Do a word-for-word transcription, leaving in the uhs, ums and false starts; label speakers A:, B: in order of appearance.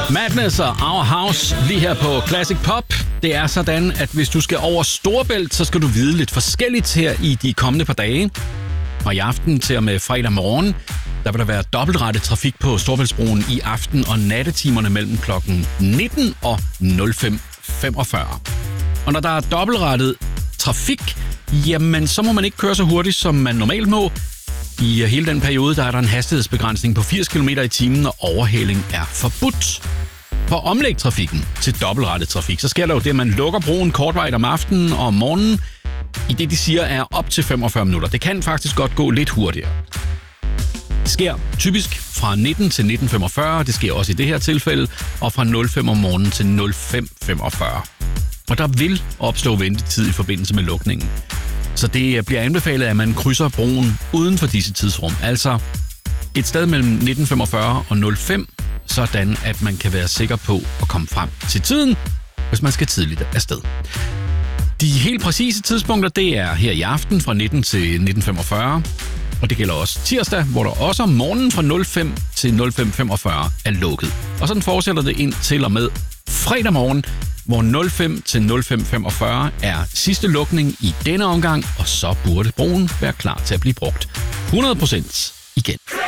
A: Madness og Our House lige her på Classic Pop. Det er sådan, at hvis du skal over Storebælt, så skal du vide lidt forskelligt her i de kommende par dage. Og i aften til og med fredag morgen, der vil der være dobbeltrettet trafik på Storebæltsbroen i aften- og nattetimerne mellem klokken nitten og nul fem femogfyrre. Og når der er dobbeltrettet trafik, jamen så må man ikke køre så hurtigt, som man normalt må. I hele den periode, der er der en hastighedsbegrænsning på firs kilometer i timen, og overhaling er forbudt. For at omlægge trafikken til dobbeltrettet trafik, så sker der jo det, at man lukker broen kortvejt om aftenen og om morgenen, i det de siger er op til femogfyrre minutter. Det kan faktisk godt gå lidt hurtigere. Det sker typisk fra nitten til nitten femogfyrre, det sker også i det her tilfælde, og fra nul fem om morgenen til nul fem femogfyrre. Og der vil opstå ventetid i forbindelse med lukningen. Så det bliver anbefalet, at man krydser broen uden for disse tidsrum. Altså et sted mellem nitten femogfyrre og nul fem, sådan at man kan være sikker på at komme frem til tiden, hvis man skal tidligt afsted. De helt præcise tidspunkter, det er her i aften fra nitten til nitten femogfyrre. Og det gælder også tirsdag, hvor der også om morgenen fra nul fem til nul fem femogfyrre er lukket. Og sådan fortsætter det ind til og med fredag morgen, hvor nul fem til nul fem femogfyrre er sidste lukning i denne omgang, og så burde broen være klar til at blive brugt hundrede procent igen.